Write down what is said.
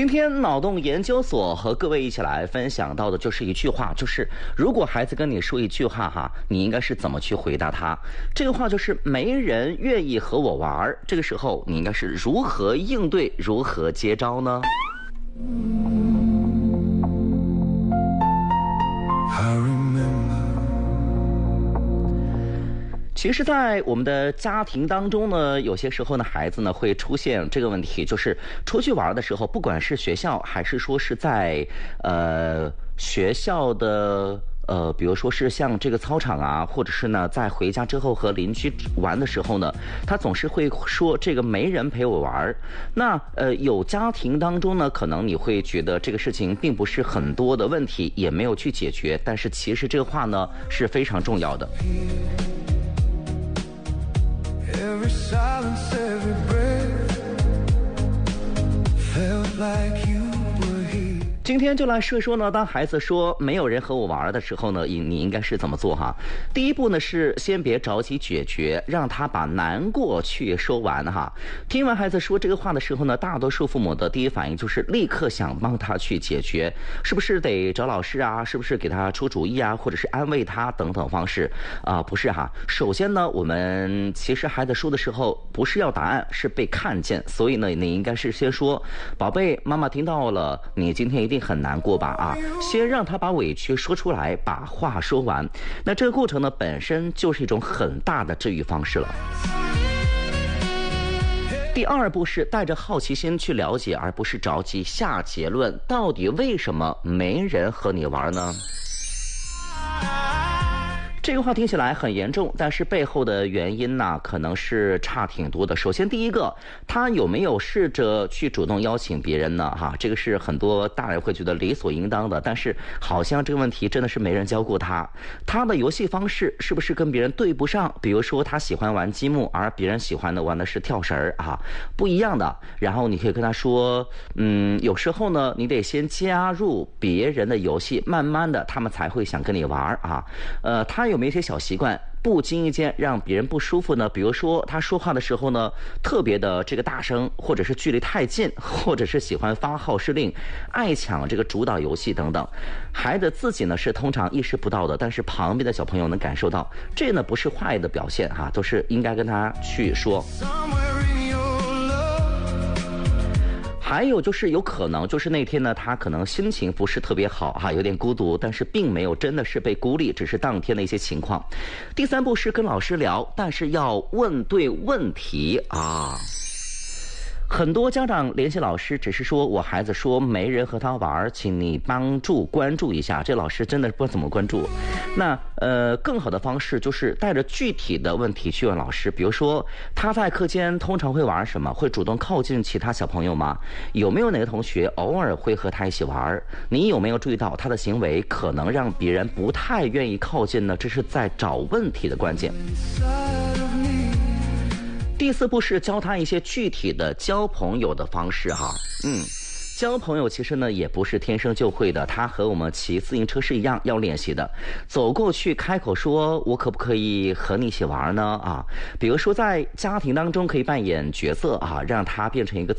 今天脑洞研究所和各位一起来分享到的就是一句话，就是如果孩子跟你说一句话哈，你应该是怎么去回答他？这个话就是没人愿意和我玩，这个时候你应该是如何应对，如何接招呢？其实在我们的家庭当中呢，有些时候呢，孩子呢会出现这个问题，就是出去玩的时候，不管是学校还是说是在学校的比如说是像这个操场啊，或者是呢在回家之后和邻居玩的时候呢，他总是会说这个没人陪我玩。那有家庭当中呢，可能你会觉得这个事情并不是很多的问题，也没有去解决，但是其实这个话呢是非常重要的。Every silence, every breath felt like you were here. 今天就来说说呢，当孩子说没有人和我玩的时候呢，你应该是怎么做哈？第一步呢是先别着急解决，让他把难过去说完哈。听完孩子说这个话的时候呢，大多数父母的第一反应就是立刻想帮他去解决，是不是得找老师啊？是不是给他出主意啊？或者是安慰他等等方式啊？不是哈。首先呢，我们其实孩子说的时候不是要答案，是被看见，所以呢，你应该是先说，宝贝，妈妈听到了，你今天一定很难过吧啊，先让他把委屈说出来，把话说完。那这个过程呢本身就是一种很大的治愈方式了。第二步是带着好奇心去了解，而不是着急下结论，到底为什么没人和你玩呢？这个话听起来很严重，但是背后的原因呢，可能是差挺多的。首先，第一个，他有没有试着去主动邀请别人呢？哈，这个是很多大人会觉得理所应当的，但是好像这个问题真的是没人教过他。他的游戏方式是不是跟别人对不上？比如说，他喜欢玩积木，而别人喜欢的玩的是跳绳啊，不一样的。然后你可以跟他说，有时候呢，你得先加入别人的游戏，慢慢的他们才会想跟你玩啊。他有没有一些小习惯不经意间让别人不舒服呢？比如说他说话的时候呢特别的这个大声，或者是距离太近，或者是喜欢发号施令，爱抢这个主导游戏等等。孩子自己呢是通常意识不到的，但是旁边的小朋友能感受到，这呢不是坏的表现哈，都是应该跟他去说。还有就是有可能就是那天呢他可能心情不是特别好哈，有点孤独，但是并没有真的是被孤立，只是当天的一些情况。第三步是跟老师聊，但是要问对问题啊。很多家长联系老师只是说我孩子说没人和他玩，请你帮助关注一下，这老师真的不知道怎么关注。那更好的方式就是带着具体的问题去问老师，比如说他在课间通常会玩什么，会主动靠近其他小朋友吗？有没有哪个同学偶尔会和他一起玩？你有没有注意到他的行为可能让别人不太愿意靠近呢？这是在找问题的关键。第四步是教他一些具体的交朋友的方式哈。交朋友其实呢也不是天生就会的，他和我们骑自行车是一样要练习的。走过去开口说我可不可以和你一起玩呢啊？比如说在家庭当中可以扮演角色啊，让他变成一个